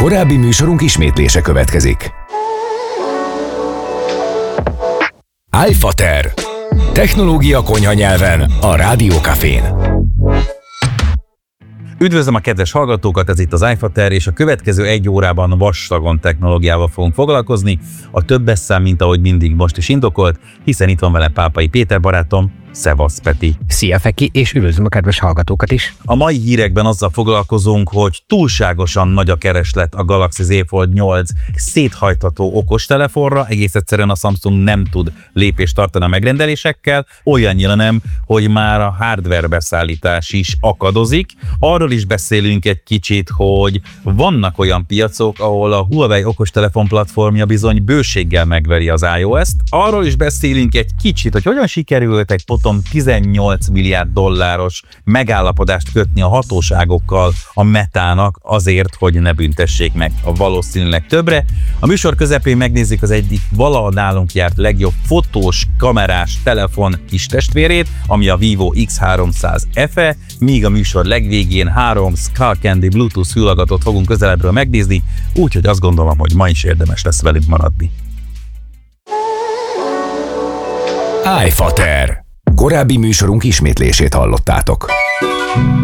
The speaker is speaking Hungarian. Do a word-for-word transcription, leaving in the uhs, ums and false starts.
Korábbi műsorunk ismétlése következik. iFater. Technológia konyha nyelven a Rádiókafén. Üdvözlöm a kedves hallgatókat, ez itt az iFater, és a következő egy órában vastagon technológiával fogunk foglalkozni. A többes szám, mint ahogy mindig most is indokolt, hiszen itt van velem Pápai Péter barátom. Szevasz, Peti! Szia, Feki, és üdvözlöm a kedves hallgatókat is! A mai hírekben azzal foglalkozunk, hogy túlságosan nagy a kereslet a Galaxy Z Fold nyolc széthajtható okostelefonra, egész egyszerűen a Samsung nem tud lépést tartani a megrendelésekkel, olyannyira nem, hogy már a hardware beszállítás is akadozik. Arról is beszélünk egy kicsit, hogy vannak olyan piacok, ahol a Huawei okostelefon platformja bizony bőséggel megveri az iOS-t. Arról is beszélünk egy kicsit, hogy hogyan sikerült egy tizennyolc milliárd dolláros megállapodást kötni a hatóságokkal a Metának azért, hogy ne büntessék meg a valószínűleg többre. A műsor közepén megnézzük az egyik valaha nálunk járt legjobb fotós, kamerás telefon kis testvérét, ami a Vivo X háromszáz F E, míg a műsor legvégén három Skullcandy Bluetooth fülhallgatót fogunk közelebbről megnézni, úgyhogy azt gondolom, hogy ma is érdemes lesz velük maradni. iFater. Korábbi műsorunk ismétlését hallottátok.